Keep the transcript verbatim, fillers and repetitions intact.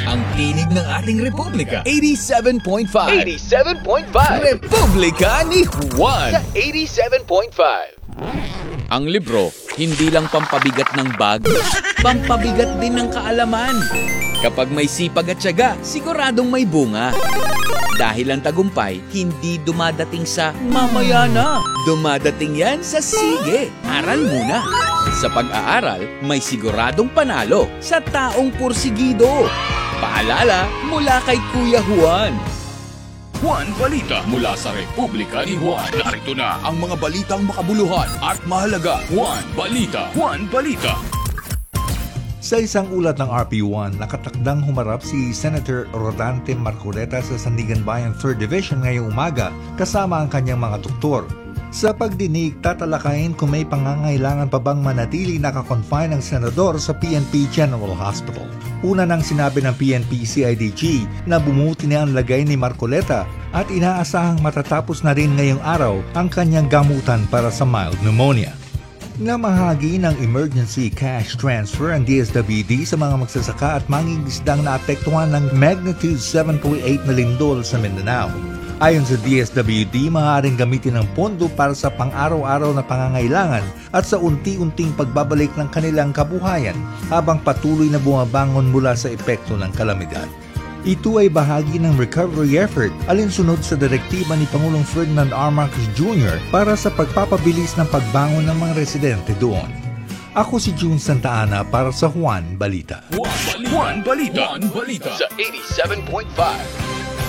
Ang tinig ng ating Republika. eighty-seven point five. eighty-seven point five. Republika ni Juan. Sa eighty-seven point five. Ang libro, hindi lang pampabigat ng bag, pampabigat din ng kaalaman. Kapag may sipag at tiyaga, siguradong may bunga. Dahil ang tagumpay, hindi dumadating sa mamaya na. Dumadating yan sa sige. Aral muna. Sa pag-aaral, may siguradong panalo sa taong pursigido. Paalala mula kay Kuya Juan. Juan Balita mula sa Republika ni Juan. Narito na ang mga balitang makabuluhan at mahalaga. Juan Balita. Juan Balita. Sa isang ulat ng R P one, nakatakdang humarap si Senator Rodante Marcoleta sa Sandigan Bayan third Division ngayong umaga kasama ang kanyang mga doktor. Sa pagdinig, tatalakayin kung may pangangailangan pa bang manatili nakakonfine ang senador sa P N P General Hospital. Una nang sinabi ng P N P C I D G na bumuti na ang lagay ni Marcoleta at inaasahang matatapos na rin ngayong araw ang kanyang gamutan para sa mild pneumonia. Namahagi ng emergency cash transfer ang D S W D sa mga magsasaka at mangingisdang naapektuhan ng magnitude seven point eight na lindol sa Mindanao. Ayon sa D S W D, maaaring gamitin ang pondo para sa pang-araw-araw na pangangailangan at sa unti-unting pagbabalik ng kanilang kabuhayan habang patuloy na bumabangon mula sa epekto ng kalamidad. Ito ay bahagi ng recovery effort alinsunod sa direktiba ni Pangulong Ferdinand R. Marcos Junior para sa pagpapabilis ng pagbangon ng mga residente doon. Ako si June Santa Ana para sa Juan Balita. Juan Balita. Juan Balita. Sa eighty-seven point five.